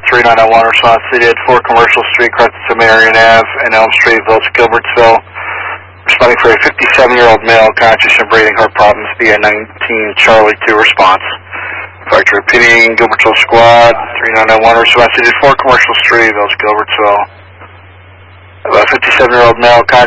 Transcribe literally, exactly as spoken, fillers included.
three nine nine one, response city at four Commercial Street, across to Marion Ave and Elm Street, Village, Gilbertsville. Responding for a fifty-seven-year-old male, conscious and breathing heart problems, B N nineteen Charlie two response. Factory repeating, Gilbertsville Squad, three nine nine one, response city at four Commercial Street, Village, Gilbertsville. A fifty-seven-year-old male, conscious